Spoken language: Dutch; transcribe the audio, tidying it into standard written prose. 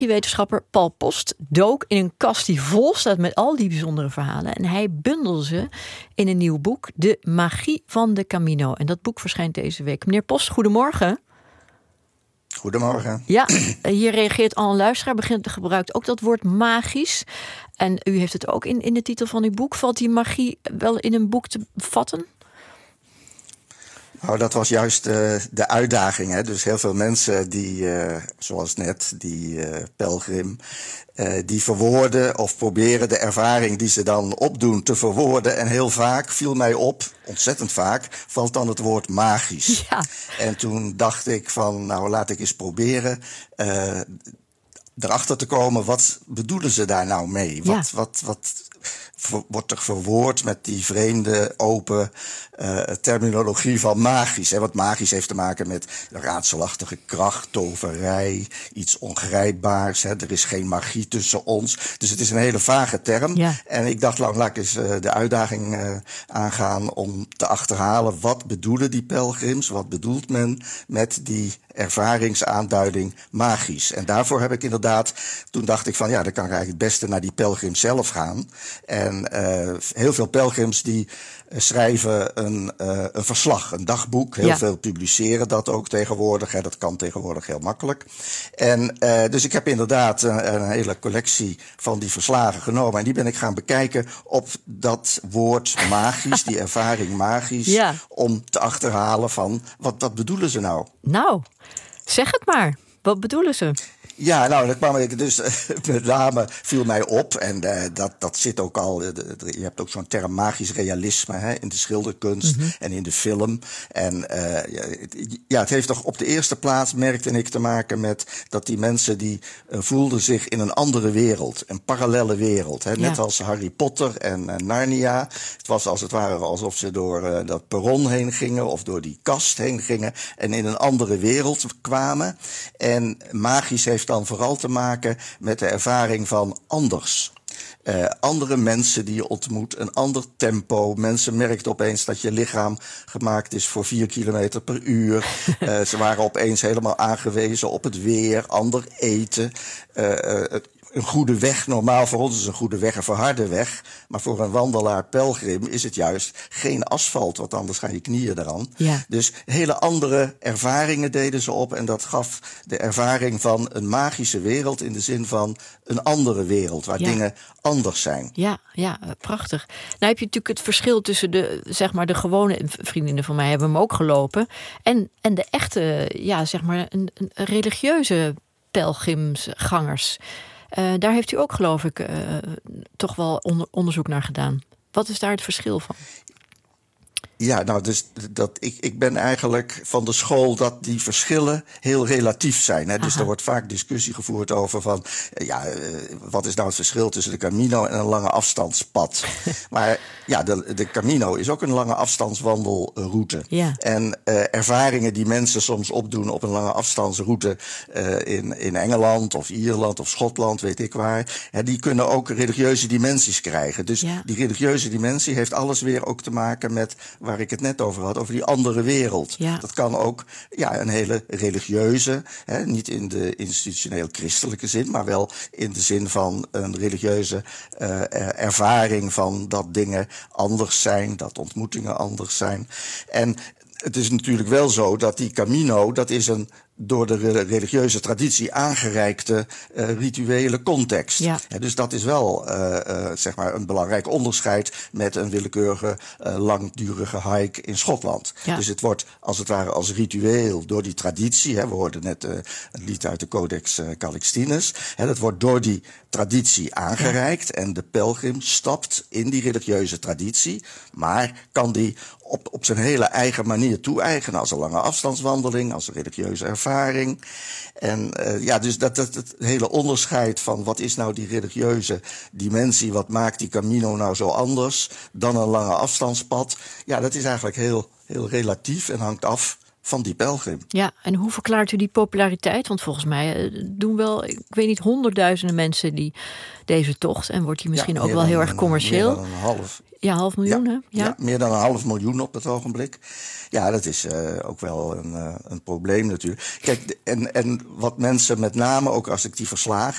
Wetenschapper Paul Post dook in een kast die vol staat met al die bijzondere verhalen. En hij bundelde ze in een nieuw boek, De Magie van de Camino. En dat boek verschijnt deze week. Meneer Post, goedemorgen. Goedemorgen. Ja, hier reageert al een luisteraar, gebruikt ook dat woord magisch. En u heeft het ook in de titel van uw boek. Valt die magie wel in een boek te vatten? Nou, dat was juist de uitdaging. Hè? Dus heel veel mensen die, zoals net, die pelgrim, die verwoorden of proberen de ervaring die ze dan opdoen te verwoorden. En heel vaak viel mij op, ontzettend vaak, valt dan het woord magisch. Ja. En toen dacht ik van, nou laat ik eens proberen erachter te komen, wat bedoelen ze daar nou mee? Ja. Wat wordt er verwoord met die vreemde, open terminologie van magisch? Hè? Wat magisch heeft te maken met raadselachtige kracht, toverij, iets ongrijpbaars. Hè? Er is geen magie tussen ons. Dus het is een hele vage term. Ja. En ik dacht, laat ik eens de uitdaging aangaan om te achterhalen, wat bedoelen die pelgrims? Wat bedoelt men met die ervaringsaanduiding magisch? En daarvoor heb ik inderdaad, toen dacht ik van ja, dan kan ik eigenlijk het beste naar die pelgrim zelf gaan. En heel veel pelgrims die schrijven een verslag, een dagboek. Heel veel publiceren dat ook tegenwoordig. Hè. Dat kan tegenwoordig heel makkelijk. En dus ik heb inderdaad een hele collectie van die verslagen genomen. En die ben ik gaan bekijken op dat woord magisch, die ervaring magisch. Ja. Om te achterhalen van, wat bedoelen ze nou? Nou, zeg het maar. Wat bedoelen ze? Ja, nou, dat kwam ik dus met name viel mij op. En dat zit ook al. Je hebt ook zo'n term magisch realisme, hè, in de schilderkunst en in de film. En ja, het heeft toch op de eerste plaats, merkte ik, te maken met dat die mensen die voelden zich in een andere wereld, een parallelle wereld. Hè, net als Harry Potter en Narnia. Het was als het ware alsof ze door dat perron heen gingen of door die kast heen gingen en in een andere wereld kwamen. En magisch heeft dan vooral te maken met de ervaring van anders. Andere mensen die je ontmoet, een ander tempo. Mensen merkten opeens dat je lichaam gemaakt is voor 4 kilometer per uur. Ze waren opeens helemaal aangewezen op het weer, ander eten. Een goede weg, normaal voor ons is een goede weg een verharde weg. Maar voor een wandelaar pelgrim is het juist geen asfalt, want anders gaan je knieën eraan. Ja. Dus hele andere ervaringen deden ze op. En dat gaf de ervaring van een magische wereld in de zin van een andere wereld, waar dingen anders zijn. Ja, prachtig. Nou heb je natuurlijk het verschil tussen de gewone vriendinnen van mij hebben hem ook gelopen. En de echte, een religieuze pelgrimsgangers. Daar heeft u ook, geloof ik, toch wel onderzoek naar gedaan. Wat is daar het verschil van? Ja, nou, dus ik ben eigenlijk van de school dat die verschillen heel relatief zijn. Hè? Dus er wordt vaak discussie gevoerd over van, wat is nou het verschil tussen de Camino en een lange afstandspad? Maar ja, de Camino is ook een lange afstandswandelroute. Ja. En ervaringen die mensen soms opdoen op een lange afstandsroute in Engeland of Ierland of Schotland, weet ik waar, die kunnen ook religieuze dimensies krijgen. Dus die religieuze dimensie heeft alles weer ook te maken met waar ik het net over had, over die andere wereld. Ja. Dat kan ook een hele religieuze, niet in de institutioneel christelijke zin, maar wel in de zin van een religieuze ervaring van dat dingen anders zijn, dat ontmoetingen anders zijn. En het is natuurlijk wel zo dat die Camino, dat is een door de religieuze traditie aangereikte rituele context. Ja. Dus dat is wel een belangrijk onderscheid met een willekeurige langdurige hike in Schotland. Ja. Dus het wordt als het ware als ritueel door die traditie. We hoorden net een lied uit de Codex Calixtinus. Dat wordt door die traditie aangereikt en de pelgrim stapt in die religieuze traditie, maar kan die op zijn hele eigen manier toe-eigenen als een lange afstandswandeling, als een religieuze ervaring. En dus dat hele onderscheid van wat is nou die religieuze dimensie, wat maakt die Camino nou zo anders dan een lange afstandspad, dat is eigenlijk heel, heel relatief en hangt af van die pelgrim. Ja, en hoe verklaart u die populariteit? Want volgens mij doen wel, ik weet niet, honderdduizenden mensen die deze tocht, en wordt die misschien ook wel heel erg commercieel. Meer dan 500.000, hè? Ja, meer dan 500.000 op het ogenblik. Ja, dat is ook wel een probleem natuurlijk. Kijk, en wat mensen met name, ook als ik die verslagen